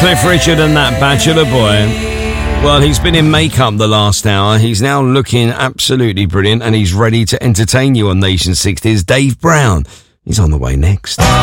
Cliff Richard and that bachelor boy. Well, he's been in makeup the last hour. He's now looking absolutely brilliant and he's ready to entertain you on Nation 60's Dave Brown. He's on the way next.